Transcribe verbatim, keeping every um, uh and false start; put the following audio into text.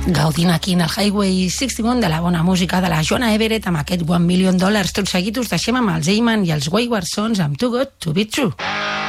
Gaudint aquí en el Highway seixanta-un de la bona música de la Joanna Everett amb aquest One Million Dollars. Tot seguit us deixem amb els Eyman i els Wayward Sons amb Too Good to Be True.